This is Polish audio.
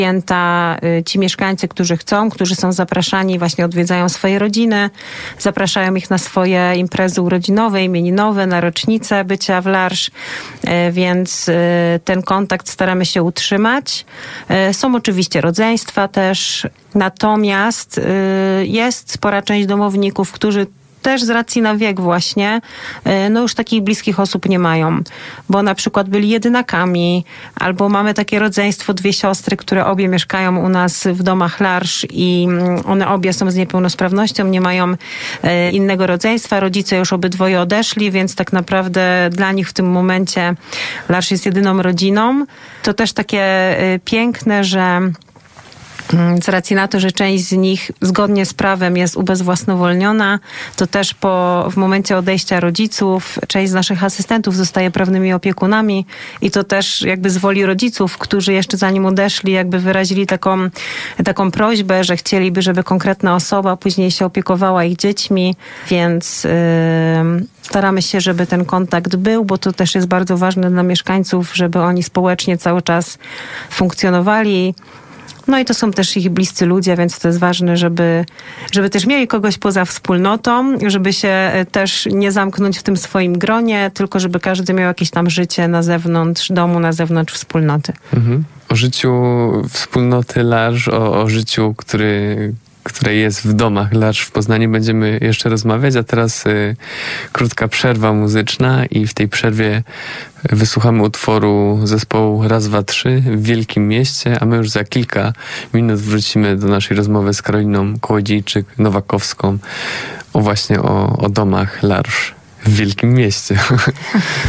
Ci mieszkańcy, którzy chcą, którzy są zapraszani, właśnie odwiedzają swoje rodziny, zapraszają ich na swoje imprezy urodzinowe, imieninowe, na rocznicę bycia w L'Arche, więc ten kontakt staramy się utrzymać. Są oczywiście rodzeństwa też, natomiast jest spora część domowników, którzy też z racji na wiek właśnie, no już takich bliskich osób nie mają, bo na przykład byli jedynakami, albo mamy takie rodzeństwo, 2 siostry, które obie mieszkają u nas w domach L'Arche i one obie są z niepełnosprawnością, nie mają innego rodzeństwa, rodzice już obydwoje odeszli, więc tak naprawdę dla nich w tym momencie L'Arche jest jedyną rodziną. To też takie piękne, że z racji na to, że część z nich zgodnie z prawem jest ubezwłasnowolniona, to też w momencie odejścia rodziców część z naszych asystentów zostaje prawnymi opiekunami i to też jakby z woli rodziców, którzy jeszcze zanim odeszli jakby wyrazili taką prośbę, że chcieliby, żeby konkretna osoba później się opiekowała ich dziećmi, więc staramy się, żeby ten kontakt był, bo to też jest bardzo ważne dla mieszkańców, żeby oni społecznie cały czas funkcjonowali. No i to są też ich bliscy ludzie, więc to jest ważne, żeby też mieli kogoś poza wspólnotą, żeby się też nie zamknąć w tym swoim gronie, tylko żeby każdy miał jakieś tam życie na zewnątrz domu, na zewnątrz wspólnoty. Mhm. O życiu wspólnoty L'Arche, o życiu, które jest w domach L'Arche w Poznaniu, będziemy jeszcze rozmawiać, a teraz krótka przerwa muzyczna i w tej przerwie wysłuchamy utworu zespołu Raz, dwa, trzy w Wielkim Mieście, a my już za kilka minut wrócimy do naszej rozmowy z Karoliną Kołodziejczyk-Nowakowską właśnie o domach L'Arche w Wielkim Mieście.